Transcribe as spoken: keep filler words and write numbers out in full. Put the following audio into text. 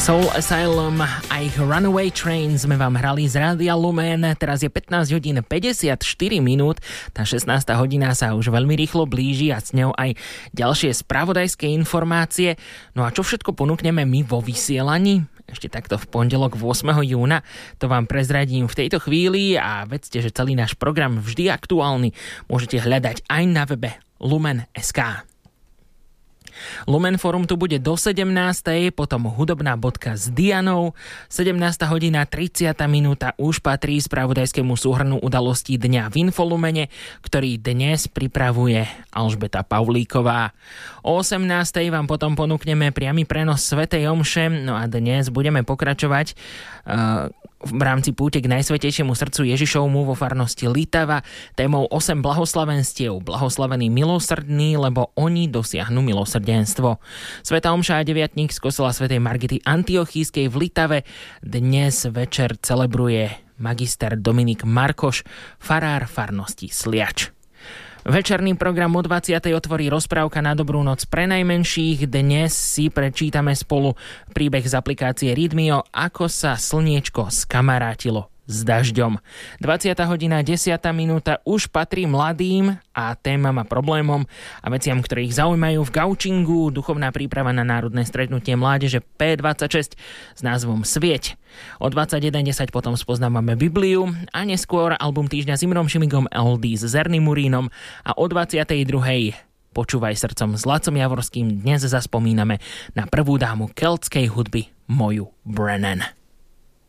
Soul Asylum a ich Runaway Train sme vám hrali z Rádia Lumen. Teraz je pätnásť hodín päťdesiatštyri minút, tá šestnásta hodina sa už veľmi rýchlo blíži a s ňou aj ďalšie spravodajské informácie. No a čo všetko ponúkneme my vo vysielaní? Ešte takto v pondelok ôsmeho júna, to vám prezradím v tejto chvíli a vedzte, že celý náš program vždy aktuálny môžete hľadať aj na webe lumen bodka es ká. Lumen Forum tu bude do sedemnástej, potom hudobná bodka s Dianou. sedemnásta hodina tridsiata minúta už patrí spravodajskému súhrnu udalostí dňa v Infolumene, ktorý dnes pripravuje Alžbeta Pavlíková. O osemnástej vám potom ponúkneme priamy prenos svätej omše, no a dnes budeme pokračovať uh, v rámci púte k Najsvätejšiemu srdcu Ježišovmu vo farnosti Litava témou osem blahoslavenstiev. Blahoslavení milosrdní, lebo oni dosiahnu milosrdenstvo. Svätá omša a deviatník z kostola svätej Margity Antiochískej v Litave dnes večer celebruje magister Dominik Markoš, farár farnosti Sliač. Večerný program o dvadsiatej otvorí rozprávka na dobrú noc pre najmenších. Dnes si prečítame spolu príbeh z aplikácie Readmio, ako sa slniečko skamarátilo s dažďom. dvadsiata hodina desiata minúta už patrí mladým a témam a problémom a veciam, ktoré ich zaujímajú v Gaučingu, duchovná príprava na národné stretnutie mládeže pé dvadsaťšesť s názvom Svieť. O dvadsaťjeden desať potom spoznávame Bibliu a neskôr album týždňa s Imrom Šimigom el dé s Zerným Murínom a o dvadsiatej druhej Počúvaj srdcom s Lacom Javorským dnes zaspomíname na prvú dámu keltskej hudby Moju Brennan.